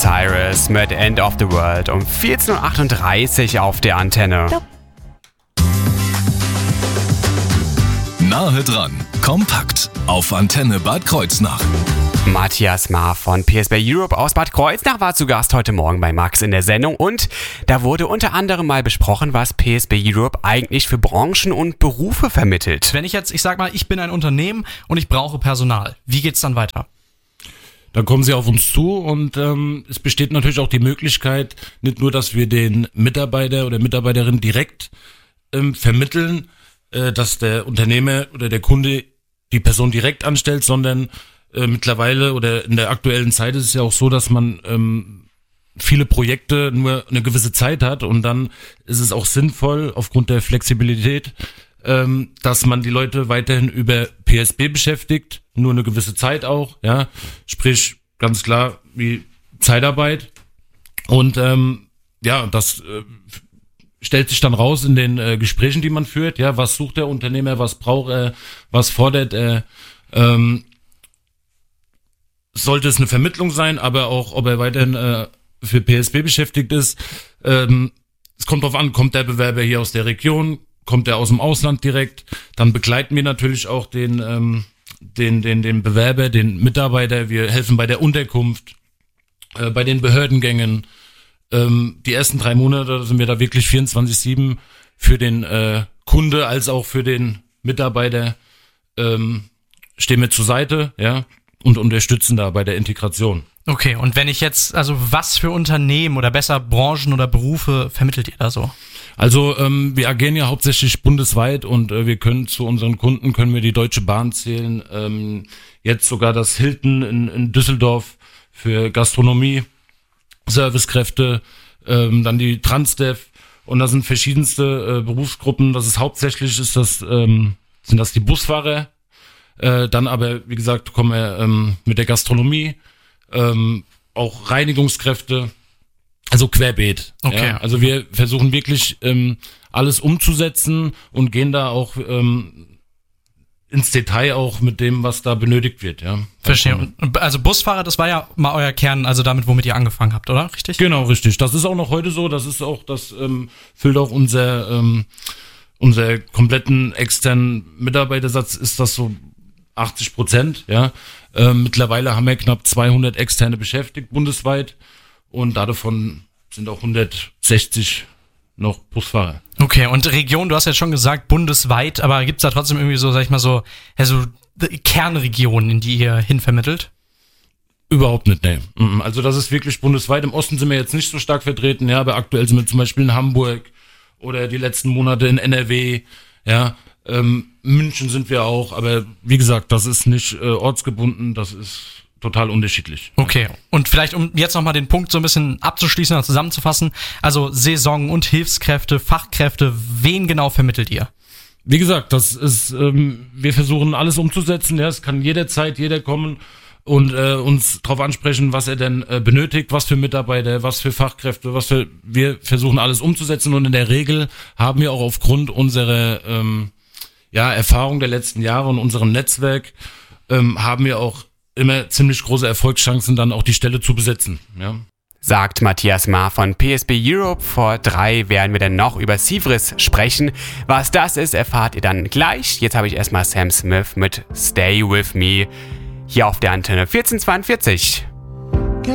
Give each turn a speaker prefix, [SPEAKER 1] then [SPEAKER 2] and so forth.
[SPEAKER 1] Cyrus mit End of the World um 14.38 Uhr auf der Antenne.
[SPEAKER 2] Nahe dran, kompakt auf Antenne Bad Kreuznach.
[SPEAKER 1] Matthias Mahr von PSB Europe aus Bad Kreuznach war zu Gast heute Morgen bei Max in der Sendung und da wurde unter anderem mal besprochen, was PSB Europe eigentlich für Branchen und Berufe vermittelt.
[SPEAKER 3] Wenn ich sag mal, ich bin ein Unternehmen und ich brauche Personal, wie geht's dann weiter?
[SPEAKER 4] Dann kommen Sie auf uns zu und es besteht natürlich auch die Möglichkeit, nicht nur, dass wir den Mitarbeiter oder Mitarbeiterin direkt vermitteln, dass der Unternehmer oder der Kunde die Person direkt anstellt, sondern mittlerweile oder in der aktuellen Zeit ist es ja auch so, dass man viele Projekte nur eine gewisse Zeit hat und dann ist es auch sinnvoll aufgrund der Flexibilität, dass man die Leute weiterhin über PSB beschäftigt, nur eine gewisse Zeit auch, ja, sprich ganz klar wie Zeitarbeit und das stellt sich dann raus in den Gesprächen, die man führt, ja, was sucht der Unternehmer, was braucht er, was fordert er, sollte es eine Vermittlung sein, aber auch, ob er weiterhin für PSB beschäftigt ist. Es kommt drauf an, kommt der Bewerber hier aus der Region, kommt er aus dem Ausland direkt, dann begleiten wir natürlich auch den Bewerber, den Mitarbeiter, wir helfen bei der Unterkunft, bei den Behördengängen. Die ersten 3 Monate sind wir da wirklich 24/7 für den Kunde als auch für den Mitarbeiter stehen wir zur Seite, ja, und unterstützen da bei der Integration.
[SPEAKER 3] Okay, und wenn ich jetzt, also was für Unternehmen oder besser Branchen oder Berufe vermittelt ihr da so?
[SPEAKER 4] Also wir agieren ja hauptsächlich bundesweit und wir können zu unseren Kunden, können wir die Deutsche Bahn zählen, jetzt sogar das Hilton in Düsseldorf für Gastronomie, Servicekräfte, dann die Transdev und da sind verschiedenste Berufsgruppen, das ist hauptsächlich sind das die Busfahrer, dann aber, wie gesagt, kommen wir mit der Gastronomie, auch Reinigungskräfte, also querbeet.
[SPEAKER 3] Okay.
[SPEAKER 4] Ja? Also wir versuchen wirklich alles umzusetzen und gehen da auch ins Detail auch mit dem, was da benötigt wird. Ja.
[SPEAKER 3] Verstehe. Also Busfahrer, das war ja mal euer Kern, also damit, womit ihr angefangen habt, oder? Richtig? Genau,
[SPEAKER 4] richtig. Das ist auch noch heute so. Das ist auch, das füllt auch unser kompletten externen Mitarbeitersatz, ist das so 80%, ja. Mittlerweile haben wir knapp 200 externe beschäftigt bundesweit und davon sind auch 160 noch Busfahrer.
[SPEAKER 3] Okay, und Region, du hast jetzt schon gesagt, bundesweit, aber gibt's da trotzdem irgendwie so, sag ich mal so Kernregionen, in die ihr hinvermittelt?
[SPEAKER 4] Überhaupt nicht, ne. Also das ist wirklich bundesweit. Im Osten sind wir jetzt nicht so stark vertreten, ja, aber aktuell sind wir zum Beispiel in Hamburg oder die letzten Monate in NRW, ja. München sind wir auch, aber wie gesagt, das ist nicht ortsgebunden, das ist total unterschiedlich.
[SPEAKER 3] Okay, und vielleicht um jetzt nochmal den Punkt so ein bisschen abzuschließen oder zusammenzufassen, also Saison- und Hilfskräfte, Fachkräfte, wen genau vermittelt ihr?
[SPEAKER 4] Wie gesagt, das ist, wir versuchen alles umzusetzen, ja, es kann jederzeit jeder kommen und uns darauf ansprechen, was er denn benötigt, was für Mitarbeiter, was für Fachkräfte, wir versuchen alles umzusetzen und in der Regel haben wir auch aufgrund unserer Erfahrung der letzten Jahre und unserem Netzwerk haben wir auch immer ziemlich große Erfolgschancen, dann auch die Stelle zu besetzen. Ja.
[SPEAKER 1] Sagt Matthias Mahr von PSB Europe. Vor 3 werden wir dann noch über Sivris sprechen. Was das ist, erfahrt ihr dann gleich. Jetzt habe ich erstmal Sam Smith mit Stay With Me hier auf der Antenne 1442.